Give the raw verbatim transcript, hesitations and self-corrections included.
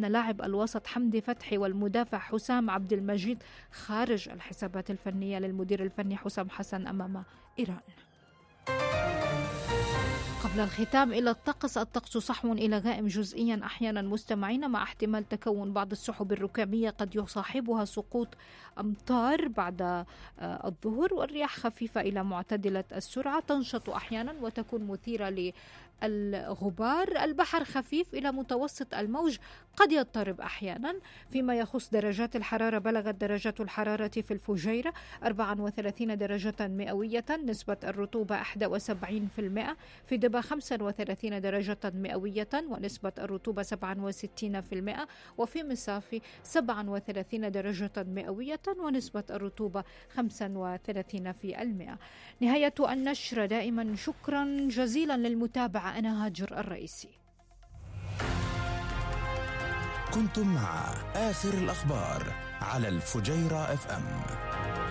أن لاعب الوسط حمدي فتحي والمدافع حسام عبد المجيد خارج الحسابات الفنية للمدير الفني حسام حسن أمام إيران. قبل الختام إلى الطقس. الطقس صحو إلى غائم جزئيا أحيانا مستمعين، مع احتمال تكون بعض السحب الركامية قد يصاحبها سقوط أمطار بعد الظهر، والرياح خفيفة إلى معتدلة السرعة تنشط أحيانا وتكون مثيرة للغبار. البحر خفيف إلى متوسط الموج قد يضطرب أحيانا. فيما يخص درجات الحرارة، بلغت درجات الحرارة في الفجيرة أربعة وثلاثين درجة مئوية، نسبة الرطوبة واحد وسبعين بالمئة. في دبا خمسة وثلاثين درجة مئوية ونسبة الرطوبة سبعة وستين بالمئة. وفي مصافي سبعة وثلاثين درجة مئوية ونسبة الرطوبة خمسة وثلاثين بالمئة. نهاية النشرة. دائما شكرا جزيلا للمتابعة. أنا هاجر الرئيسي. كنتم مع آخر الأخبار على الفجيرة اف ام.